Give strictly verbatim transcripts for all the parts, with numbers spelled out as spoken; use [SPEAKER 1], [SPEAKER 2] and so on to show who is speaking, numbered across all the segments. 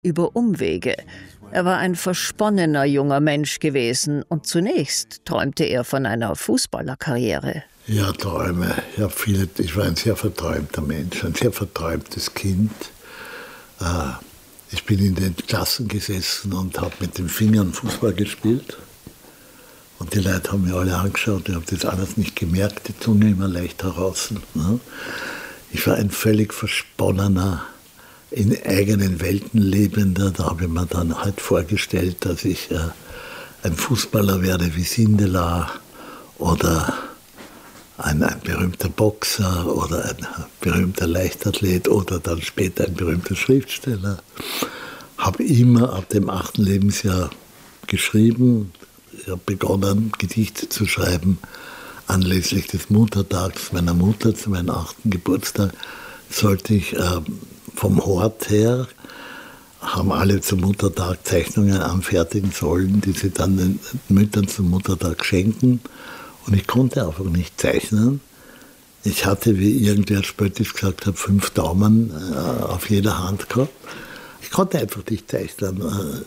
[SPEAKER 1] über Umwege. Er war ein versponnener junger Mensch gewesen und zunächst träumte er von einer Fußballerkarriere.
[SPEAKER 2] Ja, Träume. Ich, hab viele, ich war ein sehr verträumter Mensch, ein sehr verträumtes Kind. Ich bin in den Klassen gesessen und habe mit den Fingern Fußball gespielt. Und die Leute haben mich alle angeschaut, ich habe das alles nicht gemerkt, die Zunge immer leicht heraus. Ich war ein völlig versponnener, in eigenen Welten lebender. Da habe ich mir dann halt vorgestellt, dass ich äh, ein Fußballer werde wie Sindelar oder ein, ein berühmter Boxer oder ein berühmter Leichtathlet oder dann später ein berühmter Schriftsteller. Habe immer ab dem achten Lebensjahr geschrieben. Ich habe begonnen, Gedichte zu schreiben anlässlich des Muttertags meiner Mutter, zu meinem achten Geburtstag. Sollte ich äh, vom Hort her, haben alle zum Muttertag Zeichnungen anfertigen sollen, die sie dann den Müttern zum Muttertag schenken. Und ich konnte einfach nicht zeichnen. Ich hatte, wie irgendwer spöttisch gesagt hat, fünf Daumen äh, auf jeder Hand gehabt. Ich konnte einfach nicht zeichnen.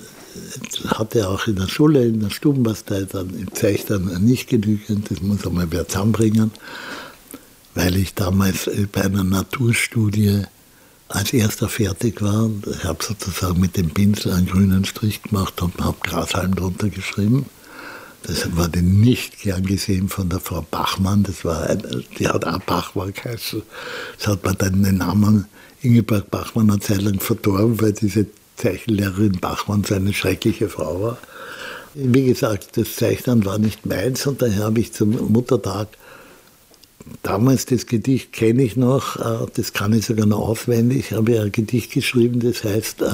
[SPEAKER 2] Ich hatte auch in der Schule, in der Stubenbastei dann im Zeichnen nicht genügend. Das muss einmal wer zusammenbringen, weil ich damals bei einer Naturstudie als erster fertig war. Ich habe sozusagen mit dem Pinsel einen grünen Strich gemacht und habe Grashalm drunter geschrieben. Das wurde nicht gern gesehen von der Frau Bachmann. Das war ein, die hat auch Bachmann geheißen. Das hat man dann den Namen Ingeborg Bachmann eine Zeit lang verdorben, weil diese Zeichenlehrerin Bachmann so eine schreckliche Frau war. Wie gesagt, das Zeichnen war nicht meins und daher habe ich zum Muttertag damals, das Gedicht kenne ich noch, das kann ich sogar noch auswendig, habe ich ein Gedicht geschrieben, das heißt,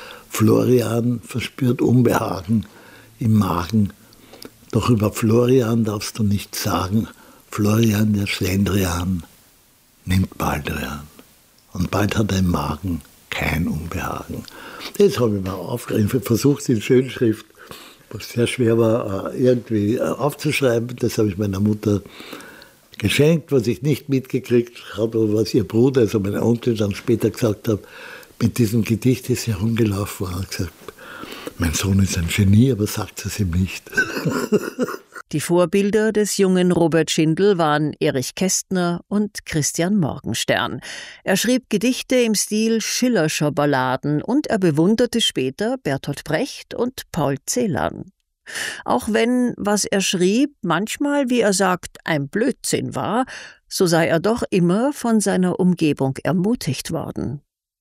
[SPEAKER 2] Florian verspürt Unbehagen im Magen. Doch über Florian darfst du nichts sagen. Florian, der Schlendrian, nimmt Baldrian. Und bald hat er im Magen kein Unbehagen. Das habe ich mir aufgeschrieben, versucht in Schönschrift, was sehr schwer war, irgendwie aufzuschreiben. Das habe ich meiner Mutter geschenkt, was ich nicht mitgekriegt habe, was ihr Bruder, also mein Onkel, dann später gesagt hat, mit diesem Gedicht ist er rumgelaufen und hat gesagt, mein Sohn ist ein Genie, aber sagt es ihm nicht.
[SPEAKER 1] Die Vorbilder des jungen Robert Schindel waren Erich Kästner und Christian Morgenstern. Er schrieb Gedichte im Stil Schillerscher Balladen und er bewunderte später Bertolt Brecht und Paul Celan. Auch wenn, was er schrieb, manchmal, wie er sagt, ein Blödsinn war, so sei er doch immer von seiner Umgebung ermutigt worden.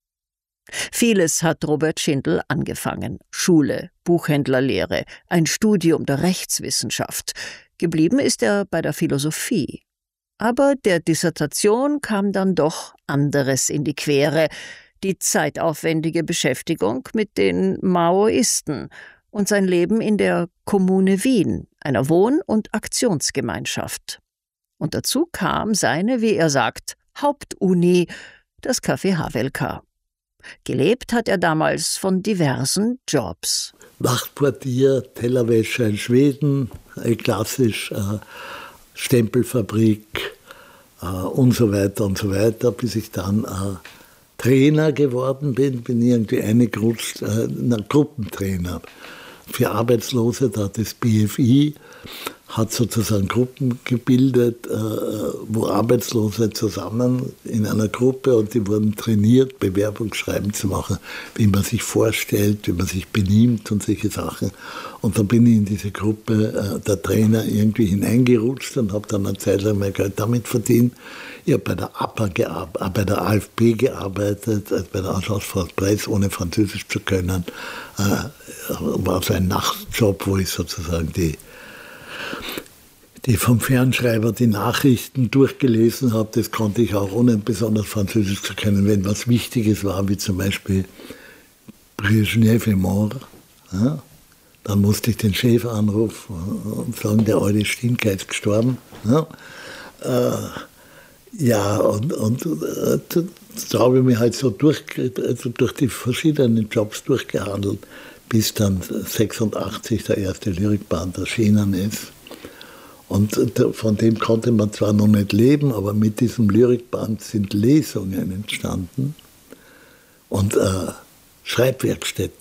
[SPEAKER 1] Vieles hat Robert Schindel angefangen. Schule, Buchhändlerlehre, ein Studium der Rechtswissenschaft. Geblieben ist er bei der Philosophie. Aber der Dissertation kam dann doch anderes in die Quere. Die zeitaufwendige Beschäftigung mit den Maoisten und sein Leben in der Kommune Wien, einer Wohn- und Aktionsgemeinschaft. Und dazu kam seine, wie er sagt, Hauptuni, das Café Havelka. Gelebt hat er damals von diversen Jobs.
[SPEAKER 2] Nachtportier, Tellerwäscher in Schweden, klassisch, äh, Stempelfabrik äh, und so weiter und so weiter, bis ich dann äh, Trainer geworden bin, bin irgendwie eingerutscht, äh, ein Gruppentrainer für Arbeitslose, da hat das B F I, hat sozusagen Gruppen gebildet, äh, wo Arbeitslose zusammen in einer Gruppe und die wurden trainiert, Bewerbungsschreiben zu machen, wie man sich vorstellt, wie man sich benimmt und solche Sachen. Und dann bin ich in diese Gruppe, äh, der Trainer, irgendwie hineingerutscht und habe dann eine Zeit lang mein Geld damit verdient. Ich habe bei der A P A gearbeitet, äh, bei der A F P gearbeitet, also bei der Agence Presse, ohne Französisch zu können. Äh, war so ein Nachtjob, wo ich sozusagen die die vom Fernschreiber die Nachrichten durchgelesen habe. Das konnte ich auch ohne besonders Französisch zu können, wenn was Wichtiges war, wie zum Beispiel Brezhnev est mort. Ja, dann musste ich den Chef anrufen und sagen, der alte Stinker ist gestorben. Ja, äh, ja und, und äh, da habe ich mich halt so durch, also durch die verschiedenen Jobs durchgehandelt, bis dann sechsundachtzig der erste Lyrikband erschienen ist. Und von dem konnte man zwar noch nicht leben, aber mit diesem Lyrikband sind Lesungen entstanden und äh, Schreibwerkstätten